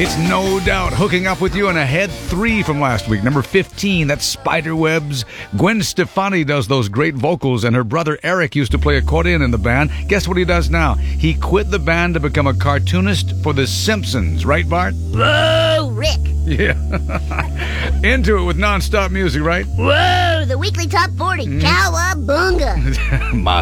It's No Doubt hooking up with you and ahead 3 from last week. Number 15, that's Spiderwebs. Gwen Stefani does those great vocals, and her brother Eric used to play accordion in the band. Guess what he does now? He quit the band to become a cartoonist for The Simpsons. Right, Bart? Whoa, Rick. Yeah. Into it with non-stop music, right? Whoa, the weekly top 40. Cowabunga. My